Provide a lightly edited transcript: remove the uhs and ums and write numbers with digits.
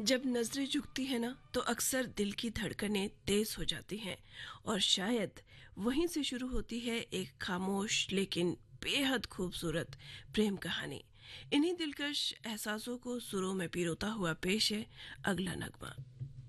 जब नजरें झुकती हैं ना तो अक्सर दिल की धड़कनें तेज हो जाती हैं और शायद वहीं से शुरू होती है एक खामोश लेकिन बेहद खूबसूरत प्रेम कहानी। इन्हीं दिलकश एहसासों को सुरों में पिरोता हुआ पेश है अगला नगमा।